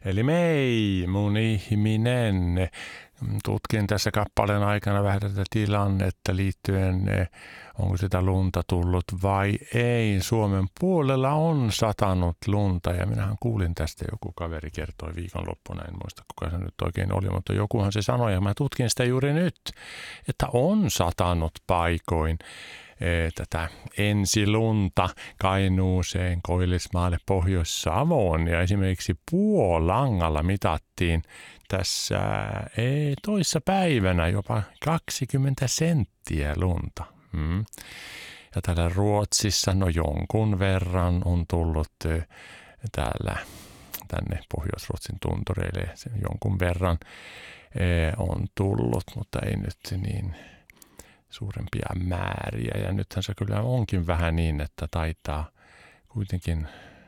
Eli mei, mun ihminen. Tutkin tässä kappaleen aikana vähän tätä tilannetta liittyen, onko sitä lunta tullut vai ei. Suomen puolella on satanut lunta ja minähän kuulin tästä, joku kaveri kertoi viikonloppuna, en muista kuka se nyt oikein oli, mutta jokuhan se sanoi ja mä tutkin sitä juuri nyt, että on satanut paikoin tätä ensilunta Kainuuseen, Koillismaalle, Pohjois-Savoon ja esimerkiksi Puolangalla mitattiin tässä toissa päivänä jopa 20 senttiä lunta. Ja täällä Ruotsissa jonkun verran on tullut tänne Pohjois-Ruotsin tuntureille jonkun verran on tullut, mutta ei nyt niin suurempia määriä. Ja nythän se kyllä onkin vähän niin, että taitaa kuitenkin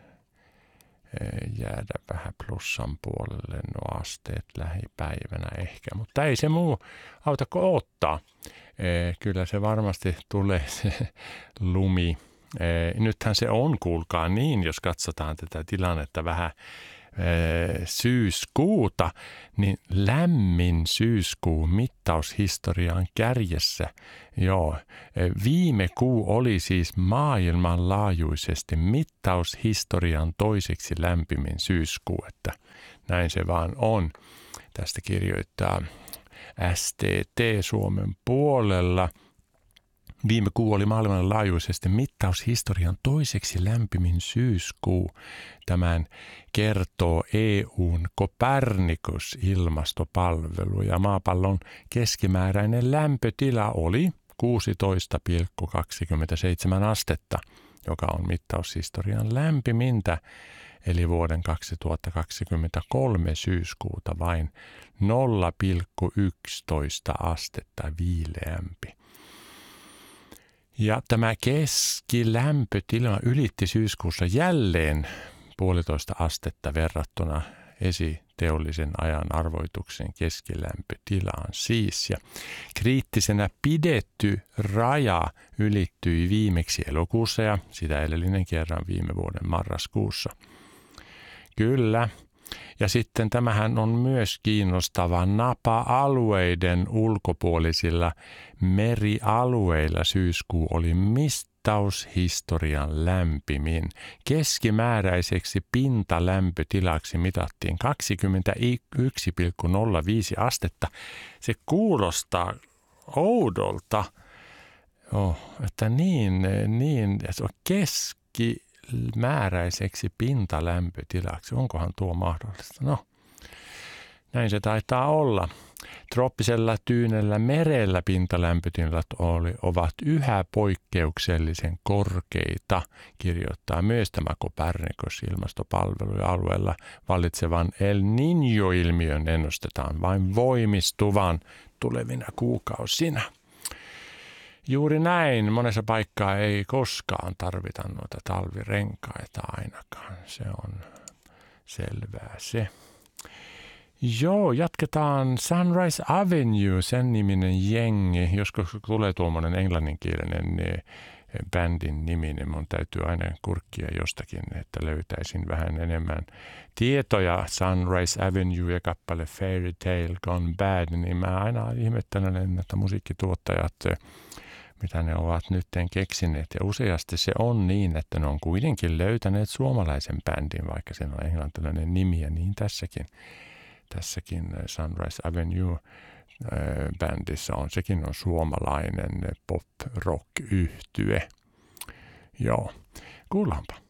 jäädä vähän plussan puolelle nuo asteet lähipäivänä ehkä. Mutta ei se muu auta kuin odottaa. Kyllä se varmasti tulee se lumi. Nythän se on, kuulkaa niin, jos katsotaan tätä tilannetta vähän syyskuuta, niin lämmin syyskuu mittaushistorian kärjessä. Joo, viime kuu oli siis maailmanlaajuisesti mittaushistorian toiseksi lämpimin syyskuu, että näin se vaan on. Tästä kirjoittaa STT Suomen puolella. Viime kuu oli maailmanlaajuisesti mittaushistorian toiseksi lämpimin syyskuu. Tämän kertoo EUn Copernicus-ilmastopalvelu ja maapallon keskimääräinen lämpötila oli 16,27 astetta, joka on mittaushistorian lämpimintä, eli vuoden 2023 syyskuuta vain 0,11 astetta viileämpi. Ja tämä keskilämpötila ylitti syyskuussa jälleen 1,5 astetta verrattuna esiteollisen ajan arvoituksen keskilämpötilaan siis. Ja kriittisenä pidetty raja ylittyi viimeksi elokuussa ja sitä edellinen kerran viime vuoden marraskuussa. Kyllä. Ja sitten tämähän on myös kiinnostava. Napa-alueiden ulkopuolisilla merialueilla syyskuu oli mittaushistorian lämpimin. Keskimääräiseksi pintalämpötilaksi mitattiin 21,05 astetta. Se kuulostaa oudolta, että se on keskimääräiseksi pintalämpötilaksi. Onkohan tuo mahdollista? No, näin se taitaa olla. Trooppisella tyynellä merellä pintalämpötilat ovat yhä poikkeuksellisen korkeita, kirjoittaa myös tämä Copernicus-ilmastopalvelu ja alueella vallitsevan El Niño-ilmiön ennustetaan vain voimistuvan tulevina kuukausina. Juuri näin. Monessa paikkaa ei koskaan tarvita noita talvirenkaita ainakaan. Se on selvää se. Joo, jatketaan Sunrise Avenue, sen niminen jengi. Joskus tulee tuommoinen englanninkielinen bändin nimi, niin mun täytyy aina kurkkia jostakin, että löytäisin vähän enemmän tietoja. Sunrise Avenue ja kappale Fairy Tale Gone Bad, niin mä aina ihmettelen, että musiikkituottajat, mitä ne ovat nyt keksineet. Ja useasti se on niin, että ne on kuitenkin löytäneet suomalaisen bändin, vaikka se on englantilainen nimi, ja niin tässäkin Sunrise Avenue-bändissä on, sekin on suomalainen pop-rock-yhtye. Joo, kuullaanpa.